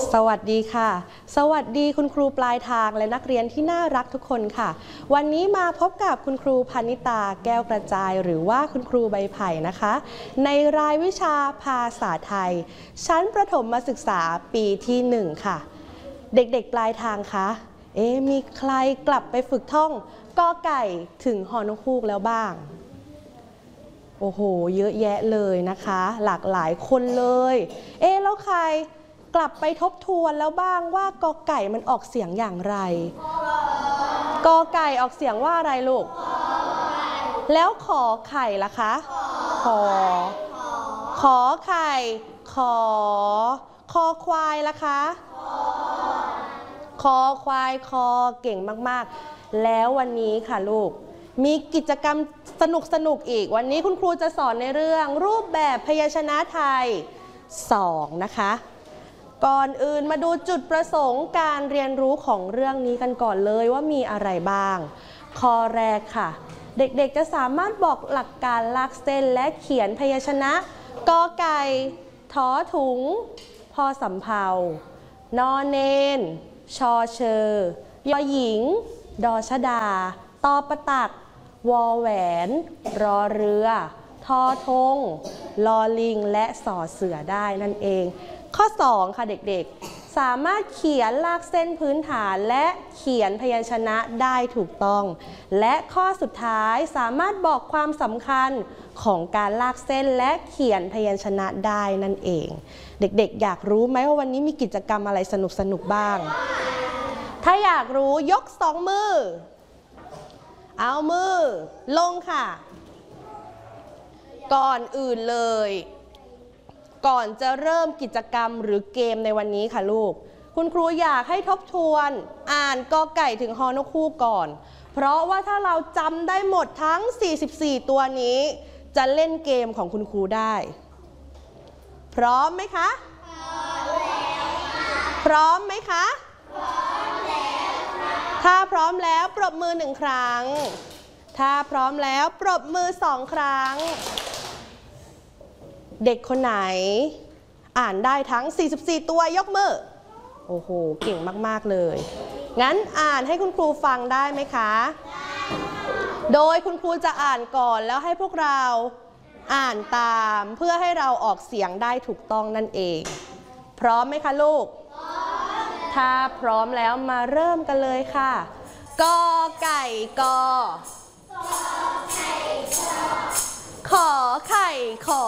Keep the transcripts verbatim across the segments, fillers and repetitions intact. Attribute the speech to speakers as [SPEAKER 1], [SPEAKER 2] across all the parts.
[SPEAKER 1] สวัสดีค่ะสวัสดีคุณครูปลายทางและนักเรียนที่น่ารักทุกคนค่ะวันนี้มาพบกับคุณครูพนิตาแก้วกระจายหรือว่าคุณครูใบไผ่นะคะในรายวิชาภาษาไทยชั้นประถมศึกษาปีที่หนึ่งค่ะเด็กๆปลายทางคะเอ๊ะมีใครกลับไปฝึกท่องกอไก่ถึงฮอนกฮูกแล้วบ้างโอ้โหเยอะแยะเลยนะคะหลากหลายคนเลยเอ๊ะแล้วใครกลับไปทบทวนแล้วบ้างว่ากอไก่มันออกเสียงอย่างไรกอไก่ออกเสียงว่าอะไรลูกแล้วขอไข่ล่ะคะขอขอไข่ขอคอควายล่ะคะคอควายคอเก่งมากๆแล้ววันนี้ค่ะลูกมีกิจกรรมสนุกสนุกอีกวันนี้คุณครูจะสอนในเรื่องรูปแบบพยัญชนะไทยสองนะคะก่อนอื่นมาดูจุดประสงค์การเรียนรู้ของเรื่องนี้กันก่อนเลยว่ามีอะไรบ้างข้อแรกค่ะเด็กๆจะสามารถบอกหลักการลากเส้นและเขียนพยัญชนะกอไก่ทอถุงพอสำเภานอเนนชอเชอยอหญิงดอชดาตอประตักวอแหวนรอเรือทอธงลอลิงและสอเสือได้นั่นเองข้อสองค่ะเด็กๆสามารถเขียนลากเส้นพื้นฐานและเขียนพยัญชนะได้ถูกต้องและข้อสุดท้ายสามารถบอกความสำคัญของการลากเส้นและเขียนพยัญชนะได้นั่นเองเด็กๆอยากรู้ไหมว่าวันนี้มีกิจกรรมอะไรสนุกๆบ้างถ้าอยากรู้ยกสองมือเอามือลงค่ะก่อนอื่นเลยก่อนจะเริ่มกิจกรรมหรือเกมในวันนี้ค่ะลูกคุณครูอยากให้ทบทวนอ่านกอไก่ถึงฮอนกฮูกก่อนเพราะว่าถ้าเราจำได้หมดทั้งสี่สิบสี่ตัวนี้จะเล่นเกมของคุณครูได้พร้อมไหมคะพร้อมไหมคะพร้อมแล้วถ้าพร้อมแล้วปรบมือหนึ่งครั้งถ้าพร้อมแล้วปรบมือสองครั้งเด็กคนไหนอ่านได้ทั้งสี่สิบสี่ตัวยกมือโอ้โหเก่งมากๆเลยงั้นอ่านให้คุณครูฟังได้ไหมคะโดยคุณครูจะอ่านก่อนแล้วให้พวกเราอ่านตามเพื่อให้เราออกเสียงได้ถูกต้องนั่นเองพร้อมไหมคะลูกถ้าพร้อมแล้วมาเริ่มกันเลยค่ะกอไก่กอขอไข่ขอ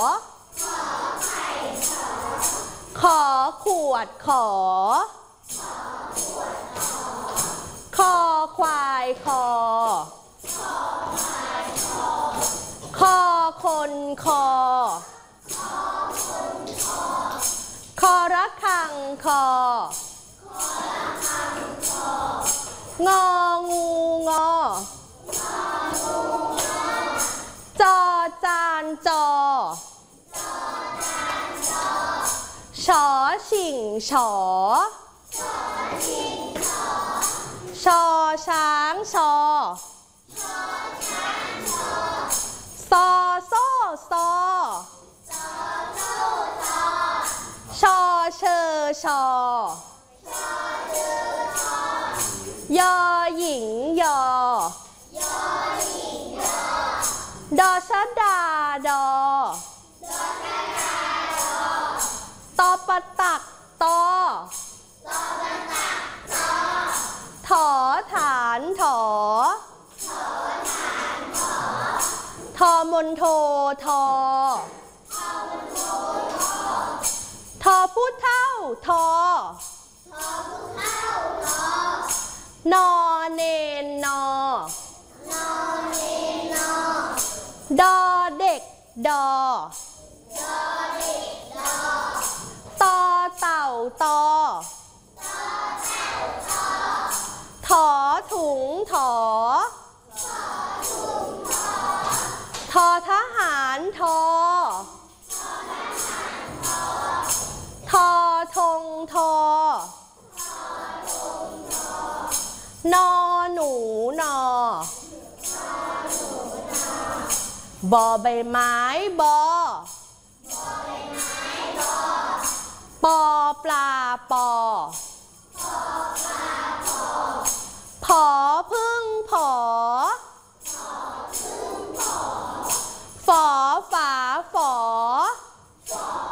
[SPEAKER 1] ขอขวดขอคอควายคอคอคนคอคอระฆังคององูงอจอจานจอชอชิงชอชอช้างชอซอโซ่ซอชอเชอชอยอหญิงยอดอชดาดอตอปะตักตอถอฐานถอทอมนโททอทอผู้เท่าทอนอเนนนอดอเด็กดอตอเต่าตอถอถุงถอทอทหารทอทอธงทอนอหนูนอบอใบไม้บอปอปลา
[SPEAKER 2] ปอ